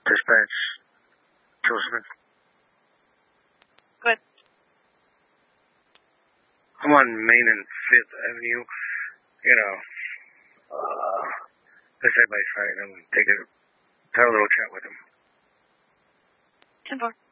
Dispatch, Joseph. Good. I'm on Main and 5th Avenue. You know, this everybody's fighting. I'm going to have a little chat with him. 10-4.